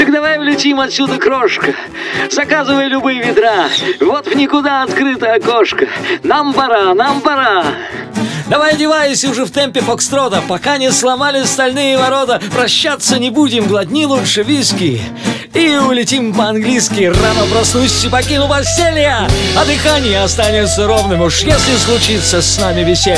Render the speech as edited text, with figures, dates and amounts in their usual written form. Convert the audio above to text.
давай улетим отсюда, крошка. Заказывай любые ведра. Вот в никуда открыто окошко. Нам пора, нам пора. Давай одевайся уже в темпе фокстрота, пока не сломали стальные ворота. Прощаться не будем, глотни лучше виски и улетим по-английски. Рано проснусь и покину постель я, а дыхание останется ровным. Уж если случится с нами веселье.